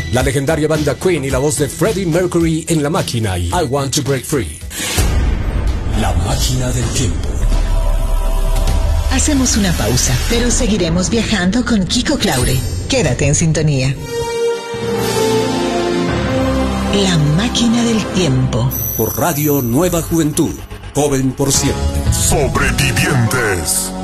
la legendaria banda Queen y la voz de Freddie Mercury en La Máquina y I Want to Break Free. La Máquina del Tiempo. Hacemos una pausa, pero seguiremos viajando con Kiko Claure. Quédate en sintonía. La Máquina del Tiempo. Por Radio Nueva Juventud. Joven por siempre. Sobrevivientes.